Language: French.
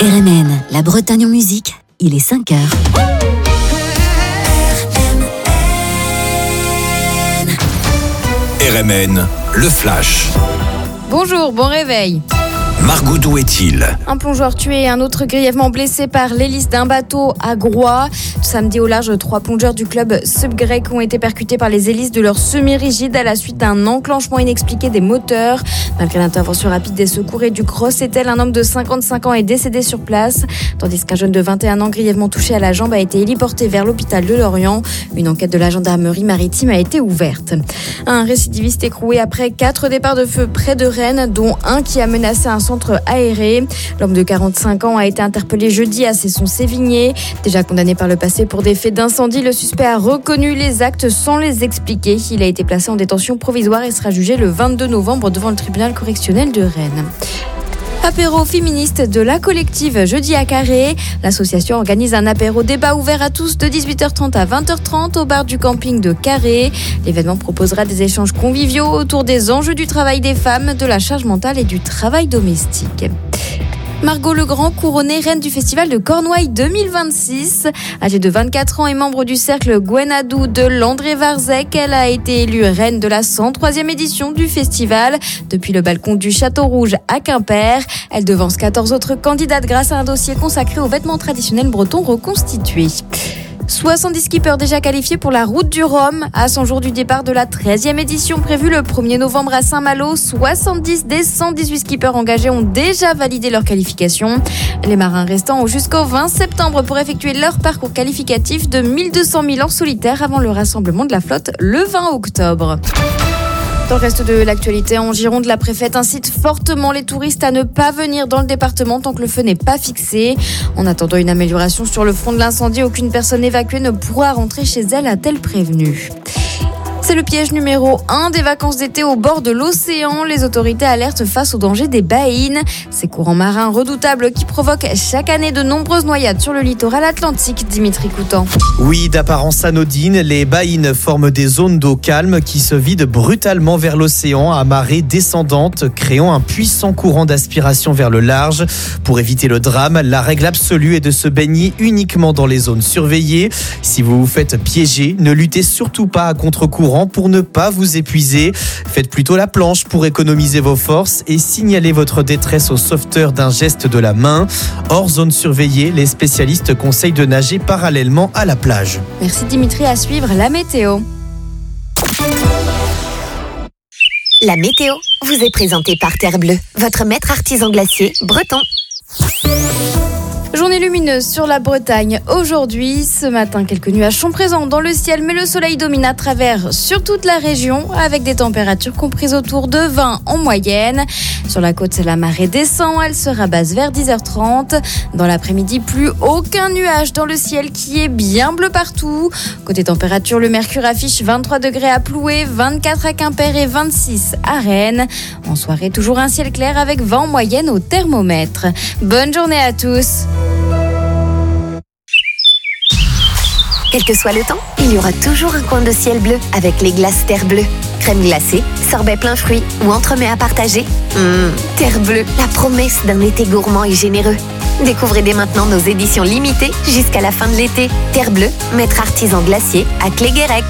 RMN, la Bretagne en musique, il est 5h. RMN, le flash. Bonjour, bon réveil. Margot, d'où est-il ? Un plongeur tué et un autre grièvement blessé par l'hélice d'un bateau à Groix. Samedi au large, 3 plongeurs du club Subgrec ont été percutés par les hélices de leur semi-rigide à la suite d'un enclenchement inexpliqué des moteurs. Malgré l'intervention rapide des secours et du Crossetel, un homme de 55 ans est décédé sur place, tandis qu'un jeune de 21 ans grièvement touché à la jambe a été héliporté vers l'hôpital de Lorient. Une enquête de la gendarmerie maritime a été ouverte. Un récidiviste écroué après 4 départs de feu près de Rennes, dont un qui a menacé un centre aéré. L'homme de 45 ans a été interpellé jeudi à Cesson-Sévigné. Déjà condamné par le passé pour des faits d'incendie, le suspect a reconnu les actes sans les expliquer. Il a été placé en détention provisoire et sera jugé le 22 novembre devant le tribunal correctionnel de Rennes. Apéro féministe de la collective jeudi à Carré. L'association organise un apéro débat ouvert à tous de 18h30 à 20h30 au bar du camping de Carré. L'événement proposera des échanges conviviaux autour des enjeux du travail des femmes, de la charge mentale et du travail domestique. Margot Legrand, couronnée reine du festival de Cornouailles 2026. Âgée de 24 ans et membre du cercle Gwenadou de Landré-Varzec, elle a été élue reine de la 103e édition du festival depuis le balcon du Château Rouge à Quimper. Elle devance 14 autres candidates grâce à un dossier consacré aux vêtements traditionnels bretons reconstitués. 70 skippers déjà qualifiés pour la route du Rhum. À 100 jours du départ de la 13e édition prévue le 1er novembre à Saint-Malo, 70 des 118 skippers engagés ont déjà validé leur qualification. Les marins restants ont jusqu'au 20 septembre pour effectuer leur parcours qualificatif de 1200 000 en solitaire avant le rassemblement de la flotte le 20 octobre. Dans le reste de l'actualité, en Gironde, la préfète incite fortement les touristes à ne pas venir dans le département tant que le feu n'est pas fixé. En attendant une amélioration sur le front de l'incendie, aucune personne évacuée ne pourra rentrer chez elle, a-t-elle prévenu. C'est le piège numéro 1 des vacances d'été au bord de l'océan. Les autorités alertent face au danger des baïnes. Ces courants marins redoutables qui provoquent chaque année de nombreuses noyades sur le littoral atlantique. Dimitri Coutan. Oui, d'apparence anodine, les baïnes forment des zones d'eau calme qui se vident brutalement vers l'océan à marée descendante, créant un puissant courant d'aspiration vers le large. Pour éviter le drame, la règle absolue est de se baigner uniquement dans les zones surveillées. Si vous vous faites piéger, ne luttez surtout pas à contre-courant pour ne pas vous épuiser. Faites plutôt la planche pour économiser vos forces et signalez votre détresse au sauveteur d'un geste de la main. Hors zone surveillée, les spécialistes conseillent de nager parallèlement à la plage. Merci Dimitri, à suivre la météo. La météo vous est présentée par Terre Bleue, votre maître artisan glacier breton. Journée lumineuse sur la Bretagne aujourd'hui. Ce matin, quelques nuages sont présents dans le ciel, mais le soleil domine à travers sur toute la région avec des températures comprises autour de 20 en moyenne. Sur la côte, la marée descend, elle sera basse vers 10h30. Dans l'après-midi, plus aucun nuage dans le ciel qui est bien bleu partout. Côté température, le mercure affiche 23 degrés à Ploué, 24 à Quimper et 26 à Rennes. En soirée, toujours un ciel clair avec 20 en moyenne au thermomètre. Bonne journée à tous. Quel que soit le temps, il y aura toujours un coin de ciel bleu avec les glaces Terre Bleue. Crème glacée, sorbet plein fruits ou entremets à partager. Terre Bleue, la promesse d'un été gourmand et généreux. Découvrez dès maintenant nos éditions limitées jusqu'à la fin de l'été. Terre Bleue, maître artisan glacier à Cléguérec.